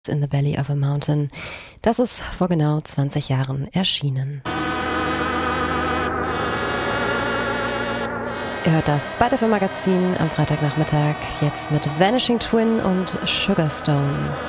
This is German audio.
in the Belly of a Mountain. Das ist vor genau 20 Jahren erschienen. Ihr hört das Spider-FM Magazin am Freitagnachmittag, jetzt mit Vanishing Twin und Sugarstone.